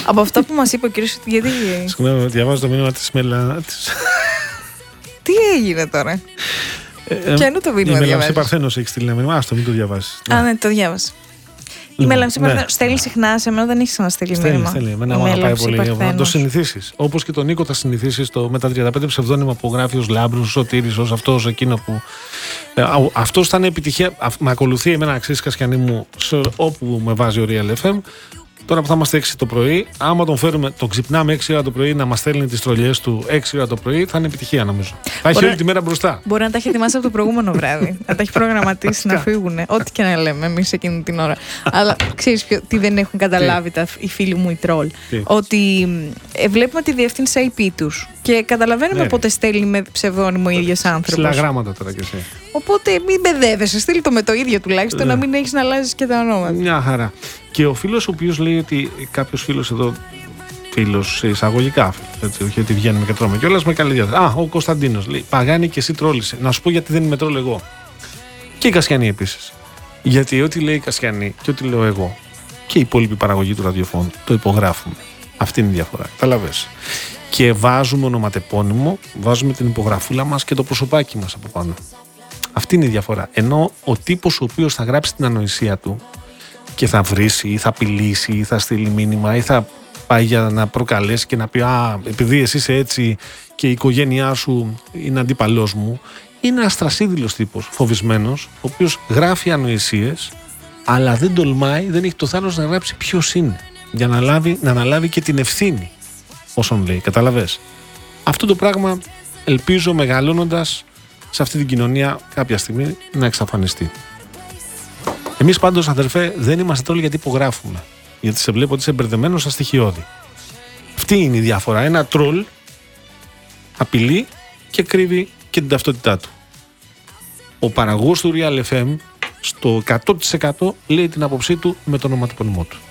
Από αυτά που μας είπε ο κύριος, γιατί. Συγγνώμη, διαβάζω το μήνυμα της Μελά. Τι έγινε τώρα? Ποιανού το μήνυμα διαβάζεις? Η Μελαμψή Παρθένος έχει στείλει ένα μήνυμα. Άστο, μην το διαβάσεις. Α, ναι, το διάβασα. Η Μελαμψή Παρθένος στέλνει συχνά, σε μένα δεν έχει ξαναστείλει μήνυμα. Στέλνει. Εμένα μου αγαπάει πολύ. Να το συνηθίσεις. Όπως και τον Νίκο θα συνηθίσεις με τα 35 ψευδόνυμα που γράφει ως Λάμπρος, ως Σωτήρης, ως αυτός, εκείνο που. Αυτός θα είναι επιτυχία. Με ακολουθεί εμένα, αξίζει Κασιανή μου, όπου με βάζει ο Real FM. Τώρα που θα είμαστε 6 το πρωί, άμα τον φέρουμε, τον ξυπνάμε 6 ώρα το πρωί να μας στέλνει τις τρολιές του 6 ώρα το πρωί, θα είναι επιτυχία νομίζω. Θα έχει όλη τη μέρα μπροστά. Μπορεί να τα έχει ετοιμάσει από το προηγούμενο βράδυ. Να τα έχει προγραμματίσει να φύγουν. Ό,τι και να λέμε εμείς εκείνη την ώρα. Αλλά ξέρεις τι δεν έχουν καταλάβει οι φίλοι μου οι τρόλ? Ότι βλέπουμε τη διεύθυνση IP τους και καταλαβαίνουμε πότε στέλνει με ψευδόνυμο ο ίδιος άνθρωπος. Ψηλά γράμματα τώρα κι εσύ. Οπότε μην μπεδεύεσαι, στείλ το με το ίδιο τουλάχιστον, να μην έχεις να αλλάζεις και τα ονόματα. Μια χαρά. Και ο φίλος ο οποίος λέει ότι κάποιος φίλος εδώ, φίλος εισαγωγικά, έτσι, όχι ότι βγαίνουμε και τρώμε κιόλας, με καλή διάθεση. Ο Κωνσταντίνος λέει: Παγάνη και εσύ τρόλησε. Να σου πω γιατί δεν είμαι τρόλ εγώ. Και η Κασιανή επίσης. Γιατί ό,τι λέει η Κασιανή και ό,τι λέω εγώ και η υπόλοιπη παραγωγή του ραδιοφώνου το υπογράφουμε. Αυτή είναι η διαφορά. Καταλαβες. Και βάζουμε ονοματεπώνυμο, βάζουμε την υπογραφούλα μας και το προσωπάκι μας από πάνω. Αυτή είναι η διαφορά. Ενώ ο τύπος ο οποίος θα γράψει την ανοησία του και θα βρίσει ή θα απειλήσει ή θα στείλει μήνυμα ή θα πάει για να προκαλέσει και να πει επειδή εσύ είσαι έτσι και η οικογένειά σου είναι αντίπαλός μου, είναι ένας τρασίδηλος τύπος, φοβισμένος, ο οποίος γράφει ανοησίες αλλά δεν τολμάει, δεν έχει το θάρρος να γράψει ποιος είναι για να αναλάβει και την ευθύνη όσον λέει, καταλαβες. Αυτό το πράγμα ελπίζω μεγαλώνοντας σε αυτή την κοινωνία κάποια στιγμή να εξαφανιστεί. Εμείς πάντως, αδερφέ, δεν είμαστε τρόλοι γιατί υπογράφουμε. Γιατί σε βλέπω ότι είσαι μπερδεμένος στα στοιχειώδη. Αυτή είναι η διαφορά. Ένα τρόλ απειλεί και κρύβει και την ταυτότητά του. Ο παραγωγός του Real FM στο 100% λέει την άποψή του με το ονοματεπώνυμό του.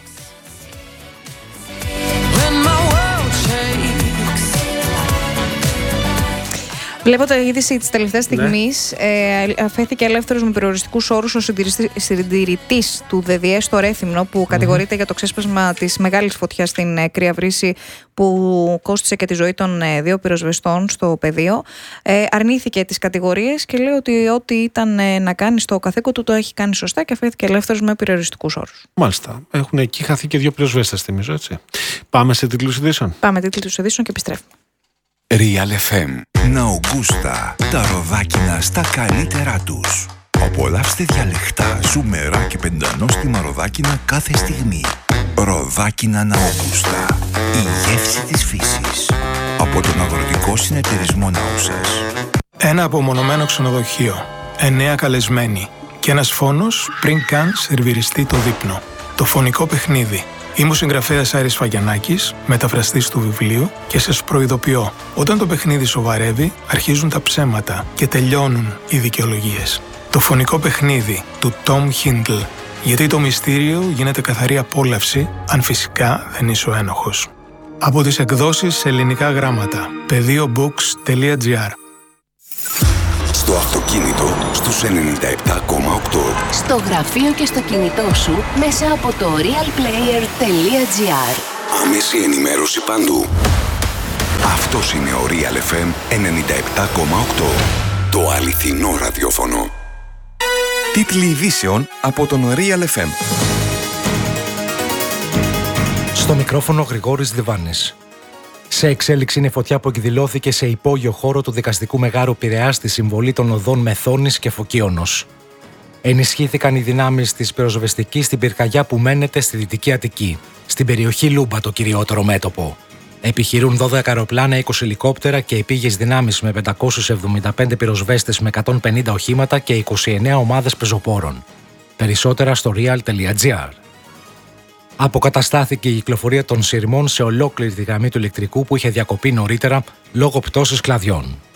Βλέπω το είδηση της τελευταίας στιγμής. Αφέθηκε ελεύθερος με περιοριστικούς όρους ο συντηρητής του ΔΔΕ στο Ρέθυμνο, που κατηγορείται για το ξέσπασμα της μεγάλης φωτιάς στην Κρύα Βρύση, που κόστισε και τη ζωή των 2 πυροσβεστών στο πεδίο. Αρνήθηκε τις κατηγορίες και λέει ότι ό,τι ήταν να κάνει στο καθήκον του το έχει κάνει σωστά και αφέθηκε ελεύθερος με περιοριστικούς όρους. Μάλιστα. Έχουν εκεί χαθεί και 2 πυροσβέστες, θυμίζω, έτσι. Πάμε σε τίτλους ειδήσεων. Πάμε τίτλους ειδήσεων και επιστρέφουμε. Real FM. Ναουγκούστα. Τα ροδάκινα στα καλύτερά τους. Απολαύστε διαλεκτά, ζουμερά και πεντανόστιμα ροδάκινα κάθε στιγμή. Ροδάκινα Ναουγκούστα. Η γεύση της φύσης. Από τον Αγροτικό Συνεταιρισμό Ναούσας. Ένα απομονωμένο ξενοδοχείο. 9 καλεσμένοι. Και ένας φόνος πριν καν σερβιριστεί το δείπνο. Το φωνικό παιχνίδι. Είμαι ο συγγραφέας Άρης Φαγιανάκης, μεταφραστής του βιβλίου, και σας προειδοποιώ, όταν το παιχνίδι σοβαρεύει, αρχίζουν τα ψέματα και τελειώνουν οι δικαιολογίες. Το φωνικό παιχνίδι του Tom Hindle, γιατί το μυστήριο γίνεται καθαρή απόλαυση, αν φυσικά δεν είσαι ο ένοχος. Από τις εκδόσεις σε ελληνικά γράμματα, πεδίobooks.gr. Στο αυτοκίνητο στους 97,8. Στο γραφείο και στο κινητό σου μέσα από το realplayer.gr. Άμεση ενημέρωση παντού. Αυτός είναι ο Real FM 97,8. Το αληθινό ραδιόφωνο. Τίτλοι ειδήσεων από τον Real FM. Στο μικρόφωνο Γρηγόρης Διβάνης. Σε εξέλιξη είναι η φωτιά που εκδηλώθηκε σε υπόγειο χώρο του δικαστικού μεγάρου Πειραιά στη συμβολή των οδών Μεθόνης και Φωκίωνος. Ενισχύθηκαν οι δυνάμεις της πυροσβεστικής στην πυρκαγιά που μένεται στη Δυτική Αττική, στην περιοχή Λούμπα το κυριότερο μέτωπο. Επιχειρούν 12 αεροπλάνα, 20 ελικόπτερα και επίγειες δυνάμεις με 575 πυροσβέστες με 150 οχήματα και 29 ομάδες πεζοπόρων. Περισσότερα στο real.gr. Αποκαταστάθηκε η κυκλοφορία των σειρμών σε ολόκληρη τη γραμμή του ηλεκτρικού που είχε διακοπεί νωρίτερα λόγω πτώσης κλαδιών.